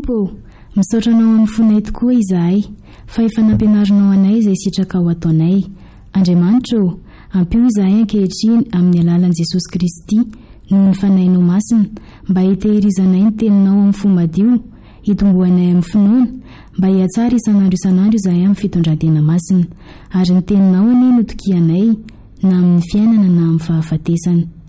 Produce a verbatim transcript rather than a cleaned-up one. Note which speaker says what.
Speaker 1: Tompo, misaotranao amin'ny fonay tokoa izahay, fa efa nampianarinao anay izay sitraka ho ataonay. Andriamanitra, ampio izahay ankehitriny amin'ny alalan'i Jesosy Kristy noho ny fanahinao masina, mba hitehirizanay ny teninao amin'ny fo madio, hitomboanay amin'ny finoana, mba hiatsara isan'andro isan'andro izahay amin'ny fitondran-tena masina, ary ny teninao anie no tokianay na amin'ny fiainana na amin'ny fahafatesana.